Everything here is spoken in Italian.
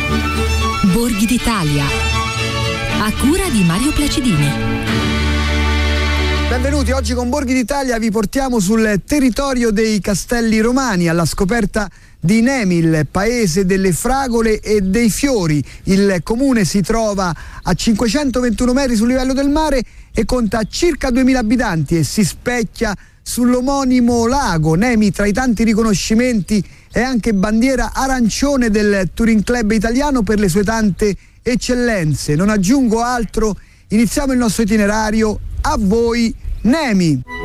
Borghi d'Italia, a cura di Mario Placidini. Benvenuti, oggi con Borghi d'Italia vi portiamo sul territorio dei Castelli Romani alla scoperta di Nemi, il paese delle fragole e dei fiori. Il comune si trova a 521 metri sul livello del mare e conta circa 2000 abitanti e si specchia sull'omonimo lago. Nemi, tra i tanti riconoscimenti, è anche bandiera arancione del Touring Club italiano per le sue tante eccellenze. Non aggiungo altro, iniziamo il nostro itinerario. A voi Nemi!